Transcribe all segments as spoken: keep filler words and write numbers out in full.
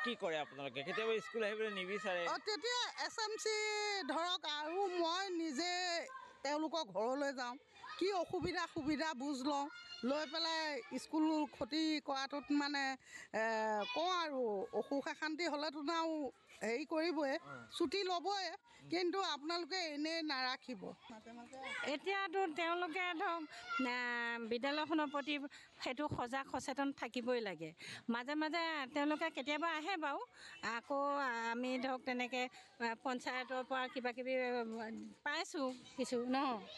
কি কৰে আপোনালোকে কেতিয়াবা স্কুল আহিবলৈ নিবিচাৰে অঁ তেতিয়া এছ এম চি ধৰক আৰু মই নিজে তেওঁলোকৰ ঘৰলৈ যাওঁ কি অসুবিধা সুবিধা বুজ লওঁ লৈ পেলাই স্কুল ক্ষতি কৰাটোত মানে কওঁ আৰু অসুখ অশান্তি হ'লেতো আৰু হেৰি কৰিবই ছুটি ল'বই কিন্তু আপোনালোকে এনেই নাৰাখিব মাজে মাজে এতিয়াতো তেওঁলোকে ধৰক বিদ্যালয়খনৰ প্ৰতি সেইটো সজাগ সচেতন থাকিবই লাগে মাজে মাজে তেওঁলোকে কেতিয়াবা আহে বাৰু আকৌ আমি ধৰক তেনেকৈ পঞ্চায়তৰ পৰা কিবা কিবি পাইছোঁ কিছু ন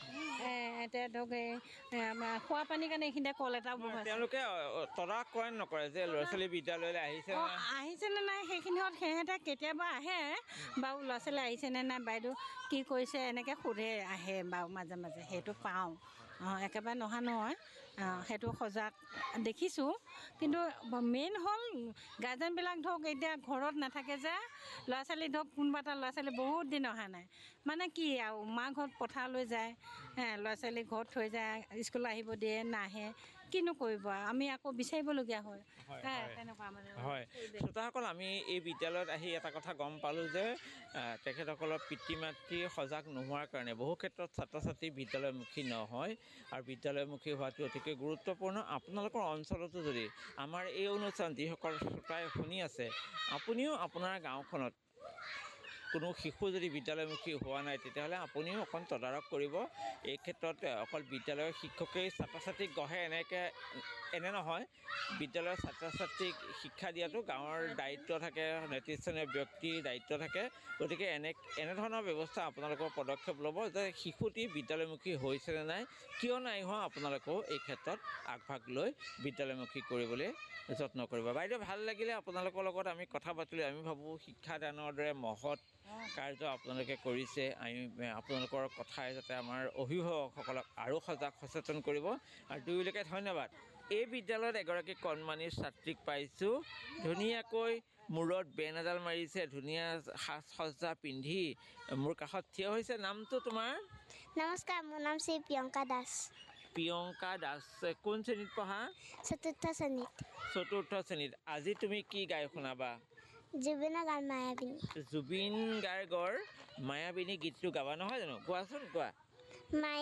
এতিয়া ধৰক এই খোৱা পানীৰ কাৰণে এইখিনিতে কল এটাও বহুৱাইছে তেওঁলোকে তদাৰক কৰে নকৰে যে ল'ৰা ছোৱালী বিদ্যালয়লৈ আহিছে অঁ আহিছেনে নাই সেইখিনিত সিহঁতে কেতিয়াবা আহে বাৰু ল'ৰা ছোৱালী আহিছেনে নাই বাইদেউ কি কৰিছে এনেকৈ সোধে আহে বাৰু মাজে মাজে সেইটো পাওঁ অঁ একেবাৰে নহা নহয় সেইটো সজাগ দেখিছোঁ কিন্তু মেইন হ'ল গাৰ্জেনবিলাক ধৰক এতিয়া ঘৰত নাথাকে যে ল'ৰা ছোৱালী ধৰক কোনোবা এটা ল'ৰা ছোৱালী বহুত দিন অহা নাই মানে কি আৰু মা ঘৰত পথাৰলৈ যায় ল'ৰা ছোৱালী ঘৰত থৈ যায় স্কুললৈ আহিব দিয়ে নাহে কিনো কৰিব আমি আকৌ বিচাৰিবলগীয়া হয় তেনেকুৱা মানে হয় শ্ৰোতাসকল আমি এই বিদ্যালয়ত আহি এটা কথা গম পালোঁ যে তেখেতসকলৰ পিতৃ মাতৃ সজাগ নোহোৱাৰ কাৰণে বহু ক্ষেত্ৰত ছাত্ৰ ছাত্ৰী বিদ্যালয়মুখী নহয় আৰু বিদ্যালয়মুখী হোৱাটো অতিকৈ গুৰুত্বপূৰ্ণ আপোনালোকৰ অঞ্চলতো যদি আমাৰ এই অনুষ্ঠান যিসকল শ্ৰোতাই শুনি আছে আপুনিও আপোনাৰ গাঁওখনত কোনো শিশু যদি বিদ্যালয়মুখী হোৱা নাই তেতিয়াহ'লে আপুনিও অকণ তদাৰক কৰিব এই ক্ষেত্ৰত অকল বিদ্যালয়ৰ শিক্ষকেই ছাত্ৰ ছাত্ৰীক গঢ়ে এনেকৈ এনে নহয় বিদ্যালয়ৰ ছাত্ৰ ছাত্ৰীক শিক্ষা দিয়াটো গাঁৱৰ দায়িত্ব থাকে নেতৃস্থানীয় ব্যক্তিৰ দায়িত্ব থাকে গতিকে এনে এনেধৰণৰ ব্যৱস্থা আপোনালোকৰ পদক্ষেপ ল'ব যে শিশুটি বিদ্যালয়মুখী হৈছেনে নাই কিয় নাই হোৱা আপোনালোকেও এই ক্ষেত্ৰত আগভাগ লৈ বিদ্যালয়মুখী কৰিবলৈ যত্ন কৰিব বাইদেউ ভাল লাগিলে আপোনালোকৰ লগত আমি কথা পাতিলোঁ আমি ভাবোঁ শিক্ষাদানৰ দৰে মহৎ কাৰ্য আপোনালোকে কৰিছে আমি আপোনালোকৰ কথাই যাতে আমাৰ অভিভাৱকসকলক আৰু সজাগ সচেতন কৰিব আৰু দুয়োলৈকে ধন্যবাদ এই বিদ্যালয়ত এগৰাকী কণমানি ছাত্ৰীক পাইছোঁ ধুনীয়াকৈ মূৰত বেন এডাল মাৰিছে ধুনীয়া সাজ সজ্জা পিন্ধি মোৰ কাষত থিয় হৈছে নামটো তোমাৰ নমস্কাৰ মোৰ নাম শ্ৰী প্ৰিয়ংকা দাস প্ৰিয়ংকা দাস কোন শ্ৰেণীত পঢ়া চতুৰ্থ শ্ৰেণীত চতুৰ্থ শ্ৰেণীত আজি তুমি কি গাই শুনাবা জুবিনৰ গান মায়াবিনী জুবিন গাৰ্গৰ মায়াবিনী গীতটো গাবা নহয় জানো কোৱাচোন কোৱা মায়া